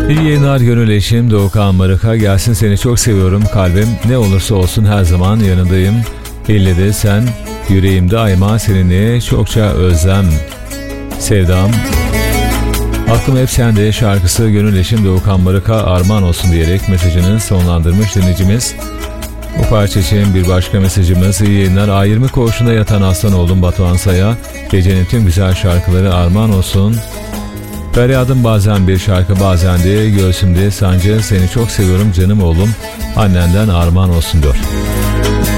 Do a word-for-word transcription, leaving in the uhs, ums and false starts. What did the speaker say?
İyi yayınlar gönül eşim Doğukan Marika. Gelsin seni çok seviyorum kalbim. Ne olursa olsun her zaman yanındayım. İlle de sen, yüreğimde daima seninle çokça özlem. Sevdam. Aklım hep sende şarkısı gönül eşim Doğukan Marika armağan olsun diyerek mesajını sonlandırmış dinleyicimiz. Bu parça için bir başka mesajımız iyi yayınlar. A yirmi koğuşunda yatan aslan oğlum Batuhan Say'a gecenin tüm güzel şarkıları armağan olsun. Feryadım bazen bir şarkı bazen de göğsümde sancı, seni çok seviyorum canım oğlum, annenden armağan olsun diyor.